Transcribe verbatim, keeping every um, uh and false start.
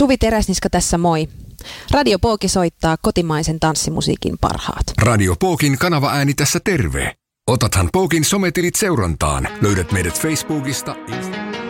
Suvi Teräsniska tässä moi. Radio Pooki soittaa kotimaisen tanssimusiikin parhaat. Radio Pookin kanavaääni tässä terve. Otathan Pookin sometilit seurantaan. Löydät meidät Facebookista, Instagramista.